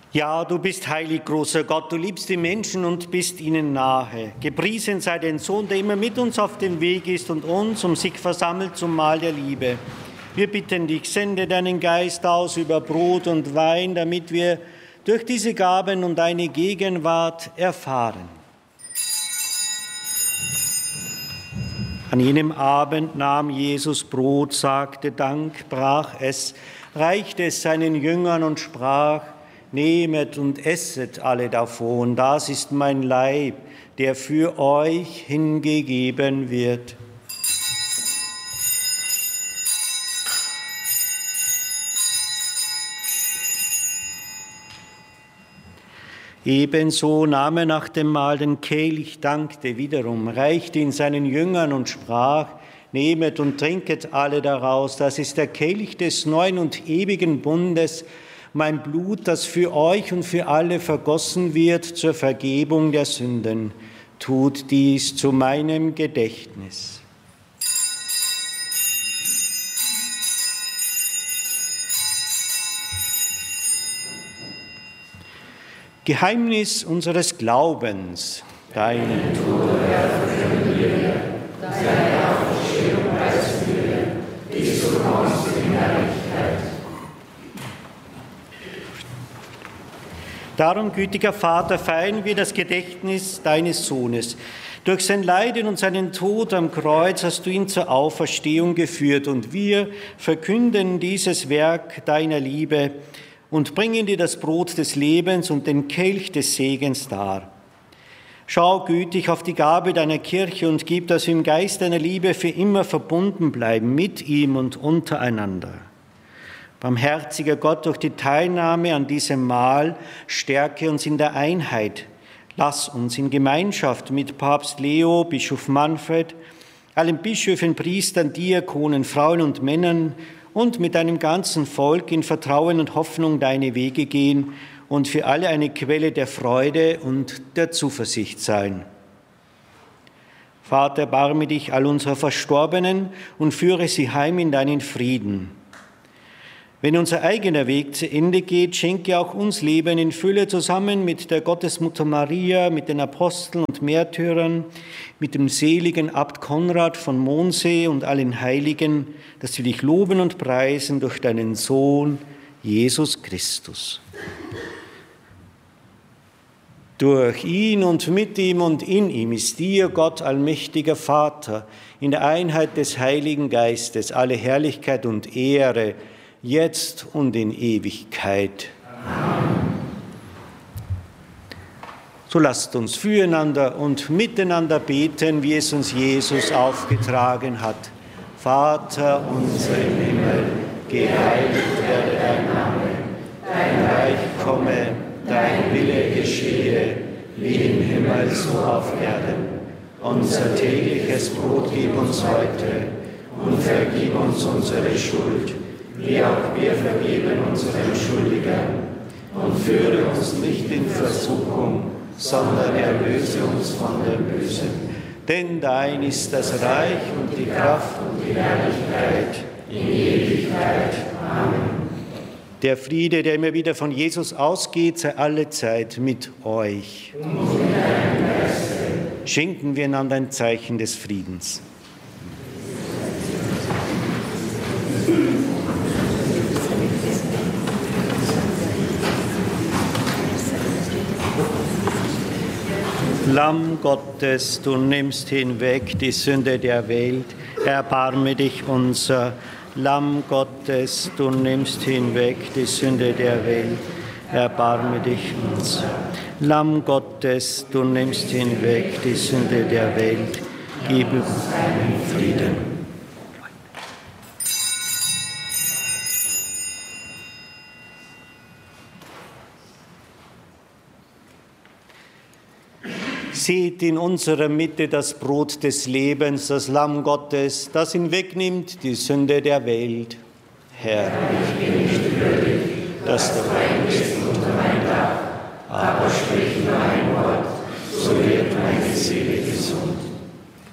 Ja, du bist heilig, großer Gott, du liebst die Menschen und bist ihnen nahe. Gepriesen sei dein Sohn, der immer mit uns auf dem Weg ist und uns um sich versammelt zum Mahl der Liebe. Wir bitten dich, sende deinen Geist aus über Brot und Wein, damit wir durch diese Gaben und deine Gegenwart erfahren. An jenem Abend nahm Jesus Brot, sagte Dank, brach es, reichte es seinen Jüngern und sprach: Nehmet und esset alle davon, das ist mein Leib, der für euch hingegeben wird. Ebenso nahm er nach dem Mahl den Kelch, dankte wiederum, reichte ihn seinen Jüngern und sprach: Nehmet und trinket alle daraus, das ist der Kelch des neuen und ewigen Bundes, mein Blut, das für euch und für alle vergossen wird zur Vergebung der Sünden. Tut dies zu meinem Gedächtnis. Geheimnis unseres Glaubens. Deine Tod, Herr, verkünden wir, deine Auferstehung preisen wir, bis du kommst in Herrlichkeit. Darum, gütiger Vater, feiern wir das Gedächtnis deines Sohnes. Durch sein Leiden und seinen Tod am Kreuz hast du ihn zur Auferstehung geführt, und wir verkünden dieses Werk deiner Liebe und bringen dir das Brot des Lebens und den Kelch des Segens dar. Schau gütig auf die Gabe deiner Kirche und gib, dass wir im Geist deiner Liebe für immer verbunden bleiben mit ihm und untereinander. Barmherziger Gott, durch die Teilnahme an diesem Mahl stärke uns in der Einheit. Lass uns in Gemeinschaft mit Papst Leo, Bischof Manfred, allen Bischöfen, Priestern, Diakonen, Frauen und Männern und mit deinem ganzen Volk in Vertrauen und Hoffnung deine Wege gehen und für alle eine Quelle der Freude und der Zuversicht sein. Vater, erbarme dich all unserer Verstorbenen und führe sie heim in deinen Frieden. Wenn unser eigener Weg zu Ende geht, schenke auch uns Leben in Fülle zusammen mit der Gottesmutter Maria, mit den Aposteln und Märtyrern, mit dem seligen Abt Konrad von Mondsee und allen Heiligen, dass wir dich loben und preisen durch deinen Sohn, Jesus Christus. Durch ihn und mit ihm und in ihm ist dir, Gott, allmächtiger Vater, in der Einheit des Heiligen Geistes, alle Herrlichkeit und Ehre, jetzt und in Ewigkeit. Amen. So lasst uns füreinander und miteinander beten, wie es uns Jesus aufgetragen hat. Vater unser im Himmel, geheiligt werde dein Name, dein Reich komme, dein Wille geschehe, wie im Himmel so auf Erden. Unser tägliches Brot gib uns heute und vergib uns unsere Schuld, wie auch wir vergeben unseren Schuldigern. Und führe uns nicht in Versuchung, sondern erlöse uns von dem Bösen. Denn dein ist das Reich und die Kraft und die Herrlichkeit in Ewigkeit. Amen. Der Friede, der immer wieder von Jesus ausgeht, sei allezeit mit euch. Und mit deinem Geiste. Schenken wir einander ein Zeichen des Friedens. Lamm Gottes, du nimmst hinweg die Sünde der Welt, erbarme dich unser. Lamm Gottes, du nimmst hinweg die Sünde der Welt, erbarme dich unser. Lamm Gottes, du nimmst hinweg die Sünde der Welt, gib uns deinen Frieden. Seht in unserer Mitte das Brot des Lebens, das Lamm Gottes, das hinwegnimmt die Sünde der Welt. Herr, ich bin nicht würdig, dass du reingehst unter mein Dach, aber sprich nur ein Wort, so wird meine Seele